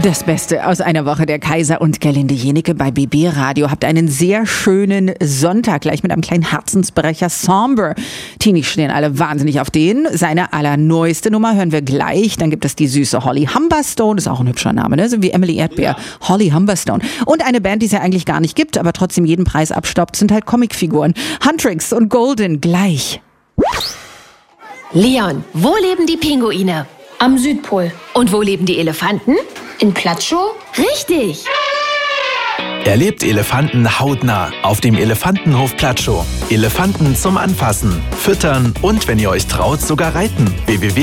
Das Beste aus einer Woche der Kaiser und Gerlinde Jenike bei BB Radio. Habt einen sehr schönen Sonntag, gleich mit einem kleinen Herzensbrecher. Somber. Teenies stehen alle wahnsinnig auf den. Seine allerneueste Nummer hören wir gleich. Dann gibt es die süße Holly Humberstone. Das ist auch ein hübscher Name, ne? So wie Emily Erdbeer. Ja. Holly Humberstone. Und eine Band, die es ja eigentlich gar nicht gibt, aber trotzdem jeden Preis abstaubt, sind halt Comicfiguren. Huntrix und Golden gleich. Leon, wo leben die Pinguine? Am Südpol. Und wo leben die Elefanten? In Platschow? Richtig! Erlebt Elefanten hautnah auf dem Elefantenhof Platschow. Elefanten zum Anfassen, Füttern und, wenn ihr euch traut, sogar reiten.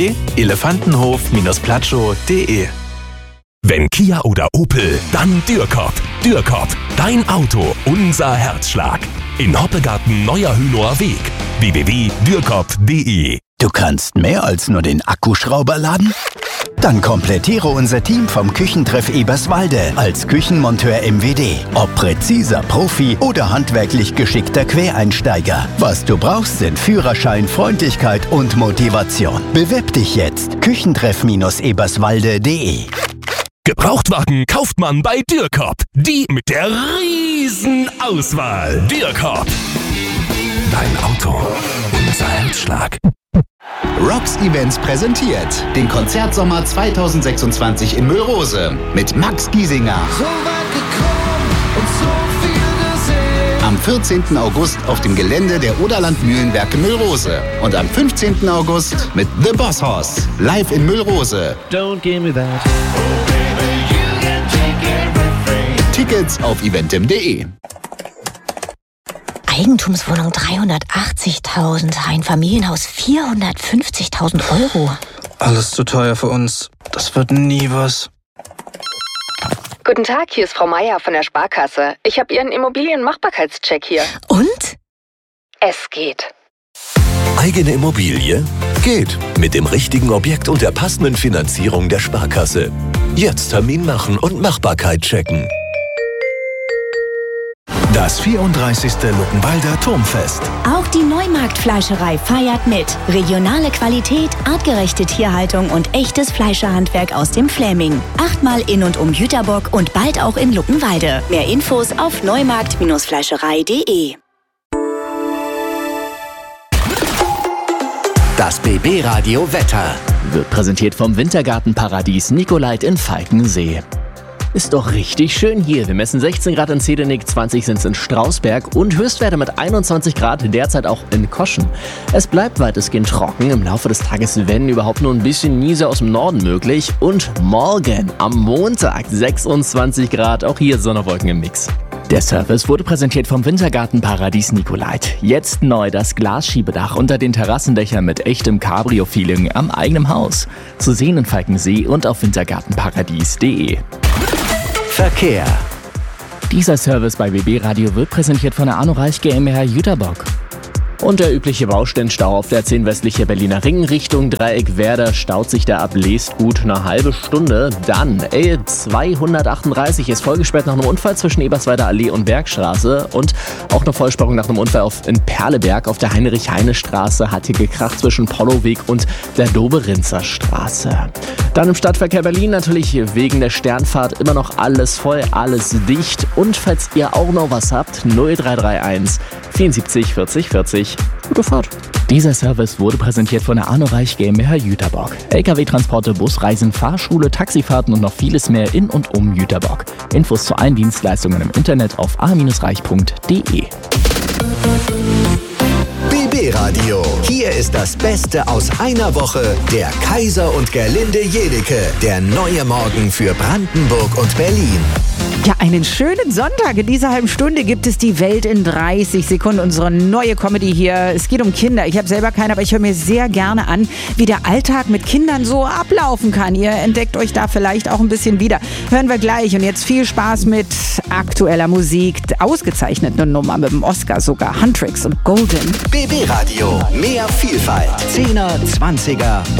www.elefantenhof-platschow.de. Wenn Kia oder Opel, dann Dürkop. Dürkop, dein Auto, unser Herzschlag. In Hoppegarten Neuer Hünower Weg. www.dürkop.de. Du kannst mehr als nur den Akkuschrauber laden? Dann komplettiere unser Team vom Küchentreff Eberswalde als Küchenmonteur MWD. Ob präziser Profi oder handwerklich geschickter Quereinsteiger. Was du brauchst, sind Führerschein, Freundlichkeit und Motivation. Bewirb dich jetzt. Küchentreff-eberswalde.de. Gebrauchtwagen kauft man bei Dürkop. Die mit der riesen Auswahl. Dürkop. Dein Auto, unser Herzschlag. Rocks Events präsentiert den Konzertsommer 2026 in Müllrose mit Max Giesinger. So weit gekommen und so viel gesehen. Am 14. August auf dem Gelände der Oderland Mühlenwerke Müllrose. Und am 15. August mit The Boss Hoss live in Müllrose. Don't give me that. Oh baby, you can take everything. Tickets auf eventim.de. Eigentumswohnung 380.000, ein Familienhaus 450.000 Euro. Alles zu teuer für uns. Das wird nie was. Guten Tag, hier ist Frau Meier von der Sparkasse. Ich habe Ihren Immobilienmachbarkeitscheck hier. Und? Es geht. Eigene Immobilie? Geht. Mit dem richtigen Objekt und der passenden Finanzierung der Sparkasse. Jetzt Termin machen und Machbarkeit checken. Das 34. Luckenwalder Turmfest. Auch die Neumarktfleischerei feiert mit. Regionale Qualität, artgerechte Tierhaltung und echtes Fleischerhandwerk aus dem Fläming. 8-mal in und um Jüterbock und bald auch in Luckenwalde. Mehr Infos auf neumarkt-fleischerei.de. Das BB Radio Wetter wird präsentiert vom Wintergartenparadies Nicolait in Falkensee. Ist doch richtig schön hier. Wir messen 16 Grad in Zedernick, 20 sind es in Strausberg und Höchstwerte mit 21 Grad derzeit auch in Koschen. Es bleibt weitestgehend trocken. Im Laufe des Tages, wenn überhaupt, nur ein bisschen Niese aus dem Norden möglich. Und morgen am Montag 26 Grad, auch hier Sonne-Wolken im Mix. Der Service wurde präsentiert vom Wintergartenparadies Nicolait. Jetzt neu das Glasschiebedach unter den Terrassendächern mit echtem Cabrio-Feeling am eigenen Haus. Zu sehen in Falkensee und auf wintergartenparadies.de. Verkehr. Dieser Service bei BB Radio wird präsentiert von der Arno Reich GmbH Jüterbock. Und der übliche Baustellenstau auf der 10 westliche Berliner Ring Richtung Dreieck Werder staut sich da ab Leest gut eine halbe Stunde. Dann L238 ist vollgesperrt nach einem Unfall zwischen Eberswalder Allee und Bergstraße und auch eine Vollsperrung nach einem Unfall in Perleberg auf der Heinrich-Heine-Straße hat hier gekracht zwischen Polloweg und der Doberinzer Straße. Dann im Stadtverkehr Berlin natürlich wegen der Sternfahrt immer noch alles voll, alles dicht. Und falls ihr auch noch was habt, 0331 74 40 40. Gute Fahrt. Dieser Service wurde präsentiert von der Arno Reich GmbH Jüterbock. LKW-Transporte, Busreisen, Fahrschule, Taxifahrten und noch vieles mehr in und um Jüterbock. Infos zu allen Dienstleistungen im Internet auf a-reich.de. BB Radio. Hier ist das Beste aus einer Woche der Kaiser und Gerlinde Jenike. Der neue Morgen für Brandenburg und Berlin. Ja, einen schönen Sonntag. In dieser halben Stunde gibt es die Welt in 30 Sekunden. Unsere neue Comedy hier. Es geht um Kinder. Ich habe selber keine, aber ich höre mir sehr gerne an, wie der Alltag mit Kindern so ablaufen kann. Ihr entdeckt euch da vielleicht auch ein bisschen wieder. Hören wir gleich. Und jetzt viel Spaß mit aktueller Musik, ausgezeichneten Nummern mit dem Oscar sogar. Huntrix und Golden. BB Radio. Mehr Vielfalt. 10er, 20er